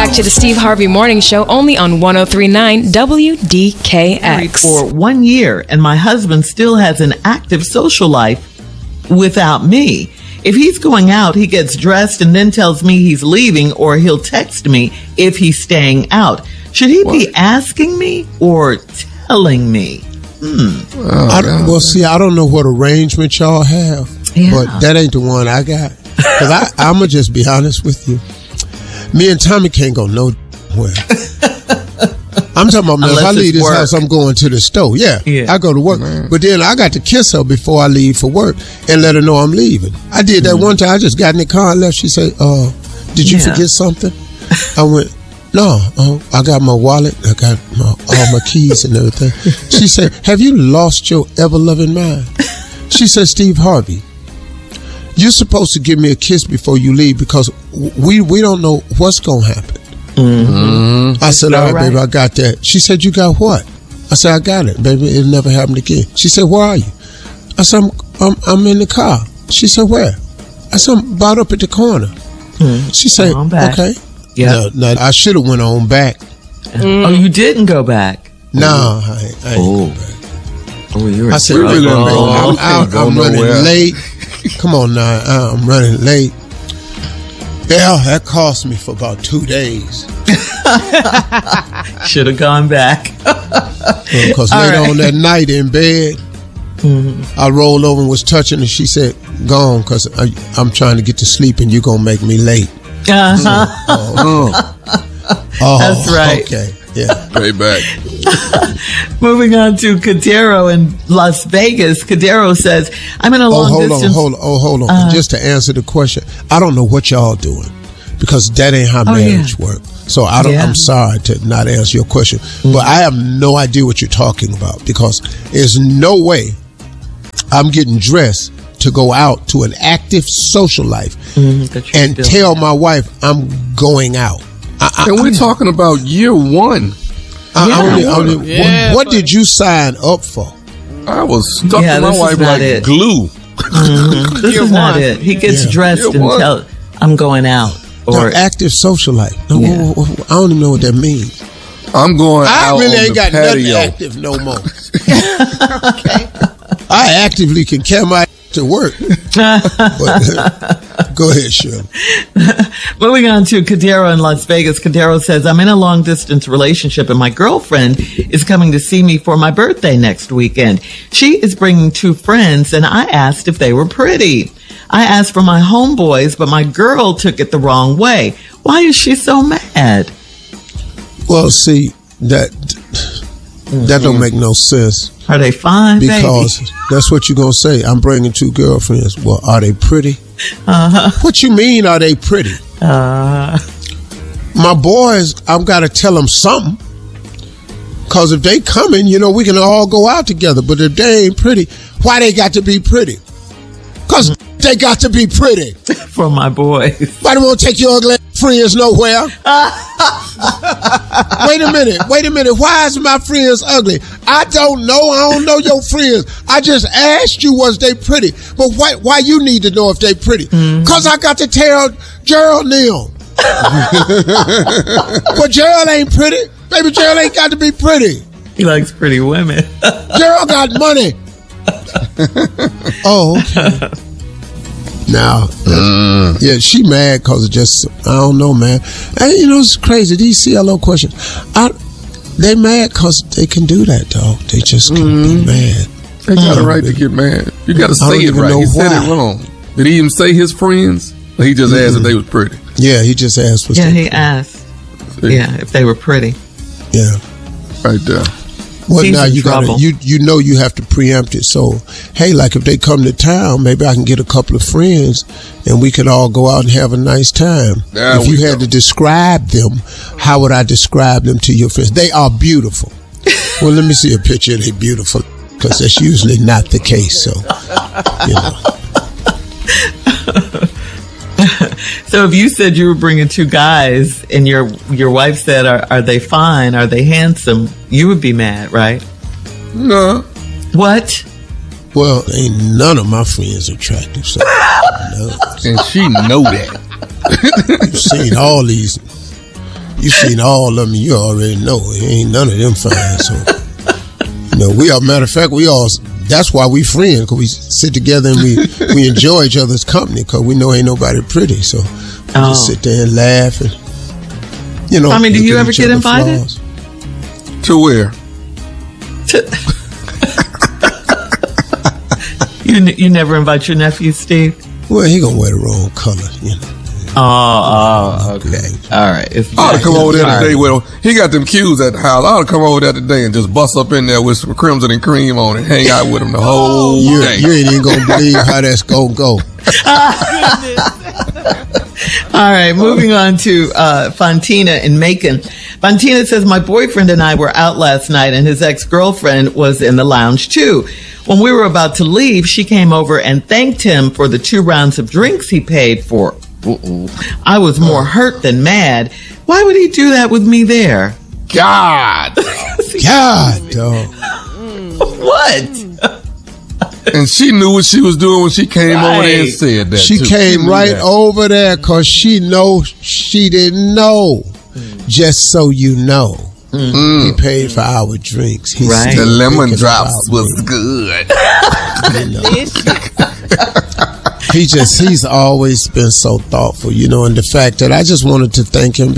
back to the Steve Harvey Morning Show, only on 103.9 WDKX. For 1 year, and my husband still has an active social life without me. If he's going out, he gets dressed and then tells me he's leaving, or he'll text me if he's staying out. Should he be asking me or telling me? Well, see, I don't know what arrangement y'all have, but that ain't the one I got. Because I'm going to just be honest with you. Me and Tommy can't go nowhere. I'm talking about, man, if I leave this house, I'm going to the store. Yeah. I go to work. Man. But then I got to kiss her before I leave for work and let her know I'm leaving. I did that one time. I just got in the car and left. She said, did you forget something? I went, no, I got my wallet. I got all my keys and everything. She said, have you lost your ever-loving mind? She said, Steve Harvey, you're supposed to give me a kiss before you leave because we don't know what's going to happen. Mm-hmm. I said, all right, baby, I got that. She said, you got what? I said, I got it, baby. It'll never happen again. She said, where are you? I said, I'm in the car. She said, where? I said, I'm about up at the corner. She said, okay. Yeah. No, I should have went on back. Oh, you didn't go back? No, I ain't go back. Oh, you're I said, I'm out. I'm running late. Come on now, I'm running late. Yeah, that cost me for about 2 days. Should have gone back. Because later on that night in bed, I rolled over and was touching her. She said, go on, because I'm trying to get to sleep and you're going to make me late. That's right. Okay, yeah. Payback. Moving on to Cadero in Las Vegas. Cadero says, I'm in a long distance. Hold on. Just to answer the question, I don't know what y'all doing because that ain't how marriage works. So I'm sorry to not answer your question, but I have no idea what you're talking about because there's no way I'm getting dressed to go out to an active social life and tell my wife I'm going out. And we're talking about year one. What did you sign up for? I was stuck to my wife like glue. This is not it. He gets dressed and tells, I'm going out. Or active social life. No, I don't even know what that means. I'm going out. I really on ain't the got patio. nothing active no more. Okay. I actively can carry my to work. But, go ahead, Shirley. Moving on to Cadero in Las Vegas. Cadero says, I'm in a long distance relationship and my girlfriend is coming to see me for my birthday next weekend. She is bringing 2 friends and I asked if they were pretty. I asked for my homeboys, but my girl took it the wrong way. Why is she so mad? Well, see, that don't make no sense. Are they fine, because baby? That's what you're going to say. I'm bringing 2 girlfriends. Well, are they pretty? What you mean, are they pretty? My boys, I've got to tell them something. Because if they coming, we can all go out together. But if they ain't pretty, why they got to be pretty? Because they got to be pretty. For my boys. Why they won't take your ugly friends nowhere? Wait a minute. Why is my friends ugly? I don't know your friends. I just asked you, was they pretty? But why you need to know if they pretty? Because I got to tell Gerald Neal. But Gerald ain't pretty. Baby, Gerald ain't got to be pretty. He likes pretty women. Gerald got money. Oh, okay. Now, she mad because I don't know, man. And, it's crazy. These CLO questions. They mad because they can do that, dog. They just can be mad. They got a right to get mad. You got to say it right. He said it wrong. Did he even say his friends? Or he just asked if they was pretty? Yeah, he just asked. He asked. Yeah, if they were pretty. Yeah. Right there. Well, now you have to preempt it. So, hey, like if they come to town, maybe I can get a couple of friends and we could all go out and have a nice time. If you had to describe them, how would I describe them to your friends? They are beautiful. Well, let me see a picture of they beautiful because that's usually not the case. So, So if you said you were bringing 2 guys and your wife said, are they fine? Are they handsome? You would be mad, right? No. What? Well, ain't none of my friends attractive. So no. And she know that. You've seen all these. You seen all of them, you already know. Ain't none of them fine. So, we are, matter of fact, that's why we friends, because we sit together and we enjoy each other's company, because we know ain't nobody pretty. So, we just sit there and laugh and, I mean, do you ever get invited? Flaws. To where? You never invite your nephew, Steve? Well, he gonna wear the wrong color, Oh, okay. All right. I ought to come over there today with him. He got them cues at the house. I ought to come over there today and just bust up in there with some crimson and cream on and hang out with him the whole day. You ain't even gonna believe how that's gonna go. All right, moving on to Fontina in Macon. Fontina says, my boyfriend and I were out last night and his ex-girlfriend was in the lounge too. When we were about to leave, she came over and thanked him for the 2 rounds of drinks he paid for. I was more hurt than mad. Why would he do that with me there? God, dog. What? And she knew what she was doing when she came over there and said that. She came right over there because she didn't know. Just so you know. He paid for our drinks. Right. The lemon drops was good. He's always been so thoughtful, and the fact that I just wanted to thank him. Do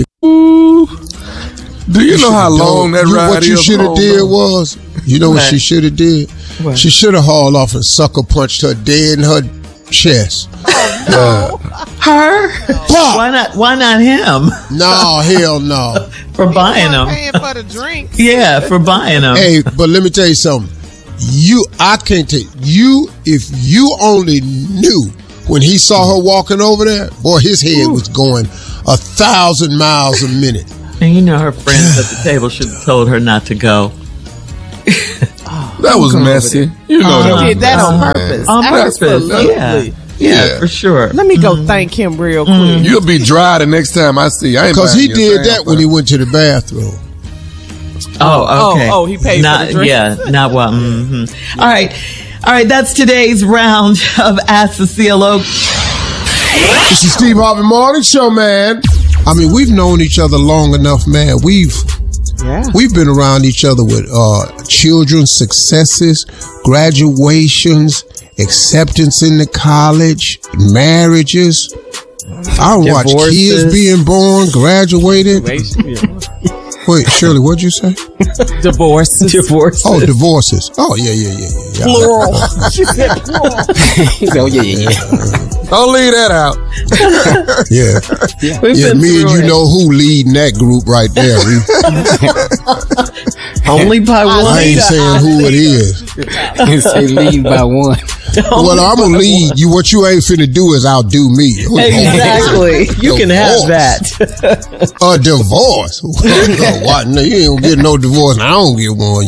you know how long that ride is? What you should have did was, what she should have did? What? She should have hauled off and sucker punched her dead in her chest. Her? Why not him? No, hell no. For buying them. Paying for the drinks. Yeah, for buying them. Hey, but let me tell you something. I can't tell you, if you only knew when he saw her walking over there, boy, his head was going 1,000 miles a minute. And her friends at the table should have told her not to go. That was messy. That did that on purpose. On purpose. Absolutely. Yeah, for sure. Let me go thank him real quick. You'll be dry the next time I see you. Because he did that when he went to the bathroom. Oh, okay. Oh, he paid for the drink. Yeah, not well. Mm-hmm. All right, that's today's round of Ask the CLO. This is Steve Harvey Morning Show, man. I mean, we've known each other long enough, man. We've been around each other with children's successes, graduations, acceptance into college, marriages. I watched kids being born, graduated. Wait, Shirley, what'd you say? Divorces. Oh, divorces. Oh, yeah. Plural. She said plural. Oh, yeah. Don't leave that out. Yeah, me and you know who leading that group right there. Only by one. I ain't saying who it is. You say lead by one. Well, I'm going to lead you. What you ain't finna do is outdo me. Exactly. You can have that. A divorce? What? No, you ain't gonna get no divorce. And I don't get one.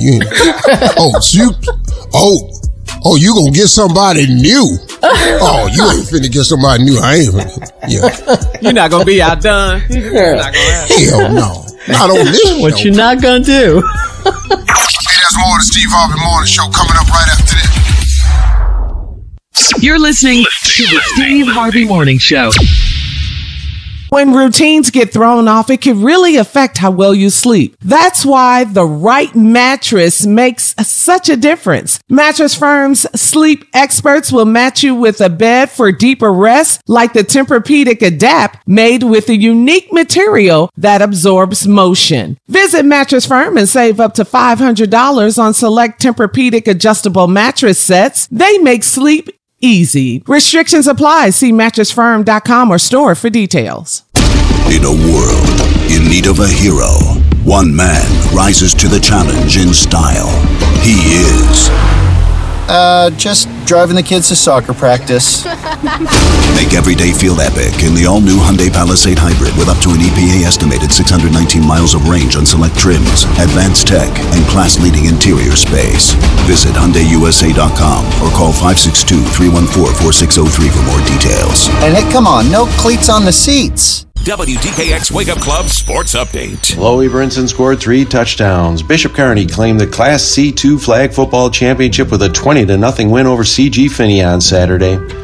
You gonna get somebody new? Oh, you ain't finna get somebody new. I ain't finna. Yeah. You're not gonna be outdone. Hell no. Not on this show. What you not gonna do? Hey, that's more of the Steve Harvey Morning Show coming up right after this. You're listening to the Steve Harvey Morning Show. When routines get thrown off, it can really affect how well you sleep. That's why the right mattress makes such a difference. Mattress Firm's sleep experts will match you with a bed for deeper rest, like the Tempur-Pedic Adapt, made with a unique material that absorbs motion. Visit Mattress Firm and save up to $500 on select Tempur-Pedic adjustable mattress sets. They make sleep easy. Restrictions apply. See mattressfirm.com or store for details. In a world in need of a hero, one man rises to the challenge in style. He is... just driving the kids to soccer practice. Make every day feel epic in the all-new Hyundai Palisade Hybrid with up to an EPA-estimated 619 miles of range on select trims, advanced tech, and class-leading interior space. Visit HyundaiUSA.com or call 562-314-4603 for more details. And hey, come on, no cleats on the seats. WDKX Wake Up Club Sports Update. Chloe Brinson scored 3 touchdowns. Bishop Kearney claimed the Class C2 Flag Football Championship with a 20-0 win over CG Finney on Saturday.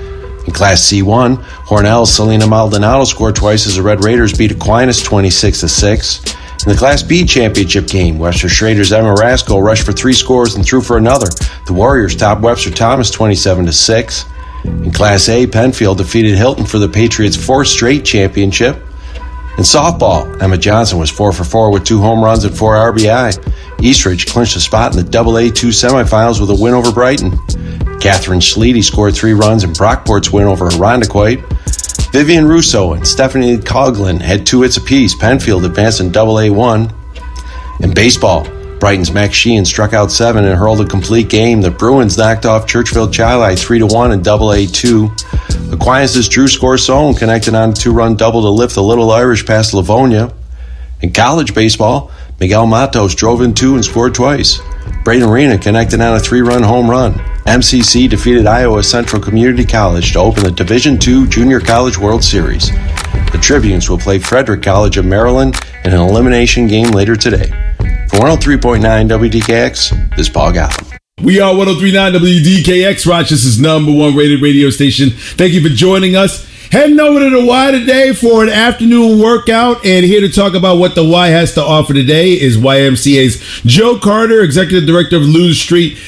In Class C1, Hornell's Selena Maldonado scored twice as the Red Raiders beat Aquinas 26-6. In the Class B championship game, Webster Schrader's Emma Rasko rushed for 3 scores and threw for another. The Warriors topped Webster Thomas 27-6. In Class A, Penfield defeated Hilton for the Patriots' 4th straight championship. In softball, Emma Johnson was 4 for 4 with 2 home runs and 4 RBI. Eastridge clinched a spot in the AA2 semifinals with a win over Brighton. Catherine Schleedy scored 3 runs in Brockport's win over Irondequoit. Vivian Russo and Stephanie Coughlin had 2 hits apiece. Penfield advanced in AA1. In baseball, Brighton's Max Sheehan struck out 7 and hurled a complete game. The Bruins knocked off Churchville Chili 3-1 in AA2. Aquinas' Drew Scorsone connected on a 2-run double to lift the Little Irish past Livonia. In college baseball, Miguel Matos drove in 2 and scored twice. Braden Arena connected on a 3-run home run. MCC defeated Iowa Central Community College to open the Division II Junior College World Series. The Tribunes will play Frederick College of Maryland in an elimination game later today. For 103.9 WDKX, this is Paul Gotham. We are 103.9 WDKX, Rochester's #1 rated radio station. Thank you for joining us. Heading over to the Y today for an afternoon workout, and here to talk about what the Y has to offer today is YMCA's Joe Carter, Executive Director of Lewis Street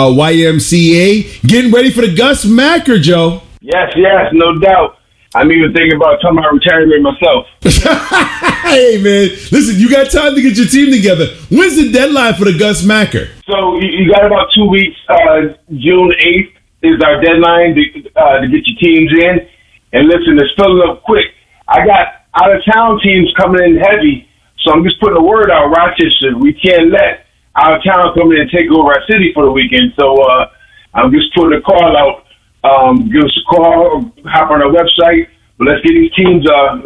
YMCA. Getting ready for the Gus Macker, Joe. Yes, no doubt. I'm even thinking about talking about retirement myself. Hey, man, listen, you got time to get your team together. When's the deadline for the Gus Macker? So you got about 2 weeks. June 8th is our deadline to get your teams in. And listen, it's filling up quick. I got out-of-town teams coming in heavy, so I'm just putting a word out, Rochester. We can't let out-of-town come in and take over our city for the weekend. So I'm just putting a call out. Give us a call, hop on our website. But let's get these teams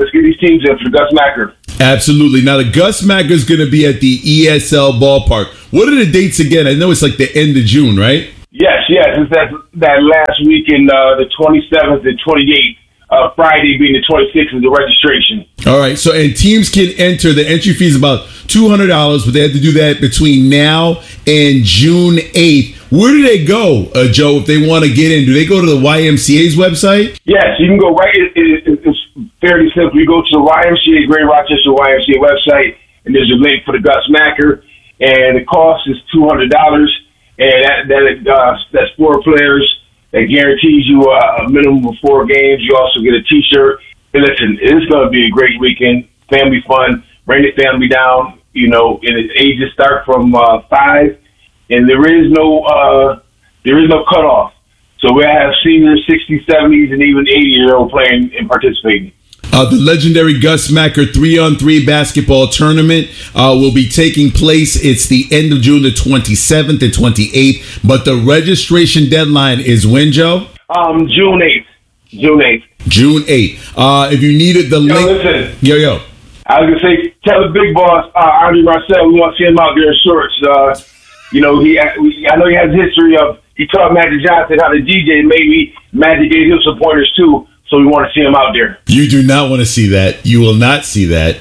in for the Gus Macker. Absolutely. Now, the Gus Macker is going to be at the ESL ballpark. What are the dates again? I know it's like the end of June, right? Yes. It's that last weekend, the 27th and 28th. Friday being the 26th is the registration. All right. So, and teams can enter. The entry fee is about $200, but they have to do that between now and June 8th. Where do they go, Joe, if they want to get in? Do they go to the YMCA's website? Yes, you can go right. It's fairly simple. You go to the YMCA, Greater Rochester YMCA website, and there's a link for the Gus Macker, and the cost is $200, and that's 4 players. That guarantees you a minimum of 4 games. You also get a T-shirt. And listen, it's going to be a great weekend, family fun. Bring the family down. You know, and its ages start from 5, and there is no cutoff. So we have seniors, 60s, 70s, and even 80-year-old playing and participating. The legendary Gus Macker 3-on-3 basketball tournament will be taking place. It's the end of June, the 27th and 28th. But the registration deadline is when, Joe? June 8th. June 8th. If you needed the link. Listen. Yo. I was going to say, tell the big boss, Andre Marcel, we want to see him out there in shorts. I know he has a history of, he taught Magic Johnson how to DJ. Maybe Magic gave him some pointers too. So we want to see him out there. You do not want to see that. You will not see that.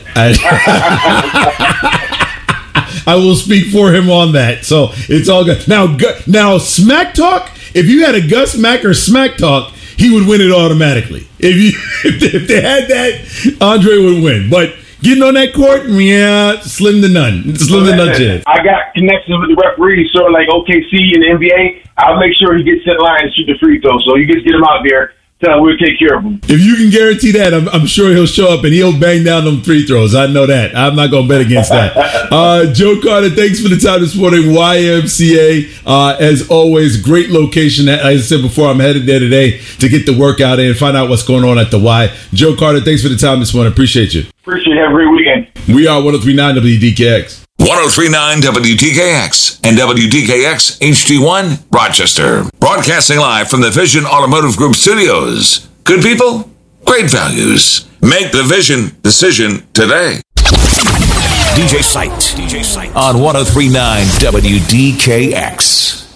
I will speak for him on that. So it's all good. Now, Smack Talk, if you had a Gus Macker Smack Talk, he would win it automatically. If they had that, Andre would win. But getting on that court, slim to none. Slim to none chance. I got connections with the referees, sort of like OKC and the NBA. I'll make sure he gets in line and shoot the free throw. So you just get him out there. We'll take care of him. If you can guarantee that, I'm sure he'll show up and he'll bang down them free throws. I know that. I'm not going to bet against that. Joe Carter, thanks for the time this morning. YMCA, as always, great location. As I said before, I'm headed there today to get the workout in and find out what's going on at the Y. Joe Carter, thanks for the time this morning. Appreciate you. Appreciate it. Have a great weekend. We are 103.9 WDKX. 103.9 WDKX and WDKX HD1 Rochester. Broadcasting live from the Vision Automotive Group studios. Good people, great values. Make the Vision decision today. DJ Sight on 103.9 WDKX.